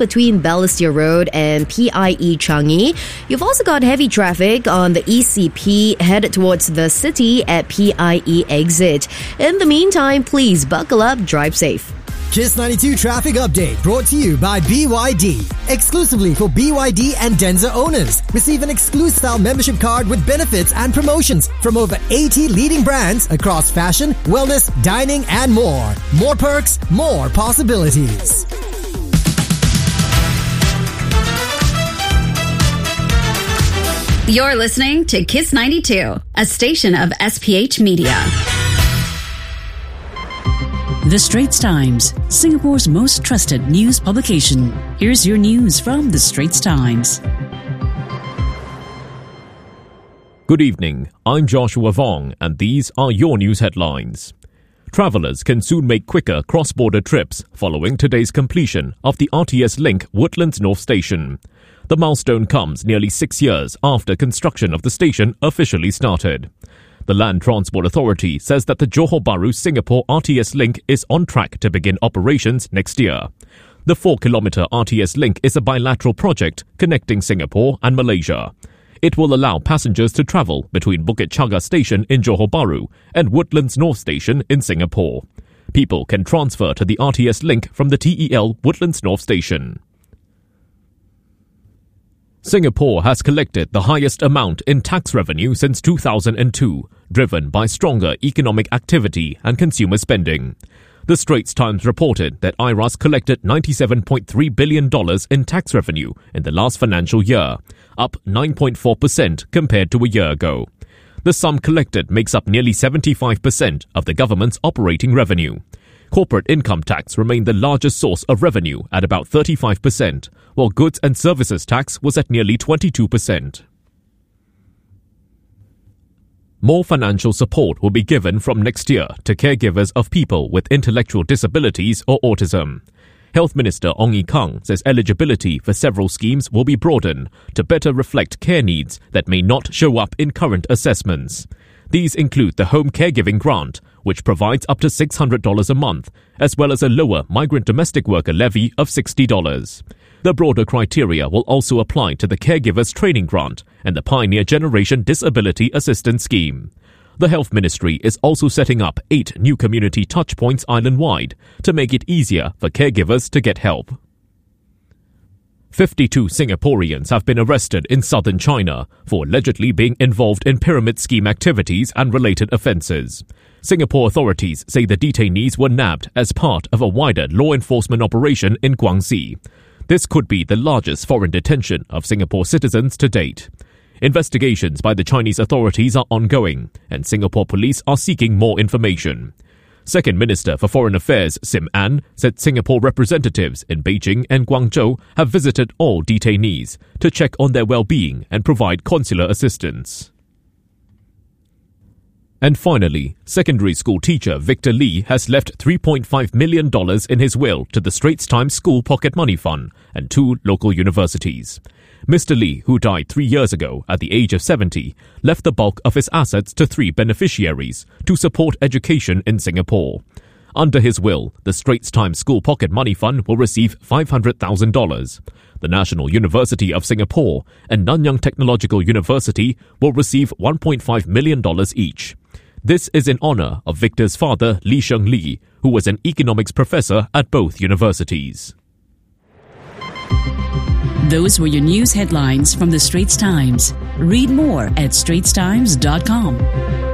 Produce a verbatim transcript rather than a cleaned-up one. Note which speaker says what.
Speaker 1: between Balestier Road and P I E Changi. You've also got heavy traffic on the E C P headed towards the city at P I E exit. In the meantime, please buckle up, drive safe.
Speaker 2: Kiss ninety-two Traffic Update brought to you by B Y D. Exclusively for B Y D and Denza owners. Receive an exclusive style membership card with benefits and promotions from over eighty leading brands across fashion, wellness, dining, and more. More perks, more possibilities.
Speaker 3: You're listening to Kiss ninety-two, a station of S P H Media.
Speaker 4: The Straits Times, Singapore's most trusted news publication. Here's your news from The Straits Times.
Speaker 5: Good evening, I'm Joshua Vong, and these are your news headlines. Travellers can soon make quicker cross-border trips following today's completion of the R T S Link Woodlands North Station. The milestone comes nearly six years after construction of the station officially started. The Land Transport Authority says that the Johor Bahru-Singapore R T S Link is on track to begin operations next year. The four-kilometre R T S Link is a bilateral project connecting Singapore and Malaysia. It will allow passengers to travel between Bukit Chaga Station in Johor Bahru and Woodlands North Station in Singapore. People can transfer to the R T S Link from the T E L Woodlands North Station. Singapore has collected the highest amount in tax revenue since two thousand two, driven by stronger economic activity and consumer spending. The Straits Times reported that I R A S collected ninety-seven point three billion dollars in tax revenue in the last financial year, up nine point four percent compared to a year ago. The sum collected makes up nearly seventy-five percent of the government's operating revenue. Corporate income tax remained the largest source of revenue at about thirty-five percent, while goods and services tax was at nearly twenty-two percent. More financial support will be given from next year to caregivers of people with intellectual disabilities or autism. Health Minister Ong Ye Kung says eligibility for several schemes will be broadened to better reflect care needs that may not show up in current assessments. These include the Home Caregiving Grant, which provides up to six hundred dollars a month, as well as a lower migrant domestic worker levy of sixty dollars. The broader criteria will also apply to the Caregivers Training Grant and the Pioneer Generation Disability Assistance Scheme. The Health Ministry is also setting up eight new community touchpoints island-wide to make it easier for caregivers to get help. fifty-two Singaporeans have been arrested in southern China for allegedly being involved in pyramid scheme activities and related offences. Singapore authorities say the detainees were nabbed as part of a wider law enforcement operation in Guangxi. This could be the largest foreign detention of Singapore citizens to date. Investigations by the Chinese authorities are ongoing, and Singapore police are seeking more information. Second Minister for Foreign Affairs Sim Ann said Singapore representatives in Beijing and Guangzhou have visited all detainees to check on their well-being and provide consular assistance. And finally, secondary school teacher Victor Lee has left three point five million dollars in his will to the Straits Times School Pocket Money Fund and two local universities. Mister Lee, who died three years ago at the age of seventy, left the bulk of his assets to three beneficiaries to support education in Singapore. Under his will, the Straits Times School Pocket Money Fund will receive five hundred thousand dollars. The National University of Singapore and Nanyang Technological University will receive one point five million dollars each. This is in honour of Victor's father, Lee Sheng Lee, who was an economics professor at both universities.
Speaker 4: Those were your news headlines from The Straits Times. Read more at straits times dot com.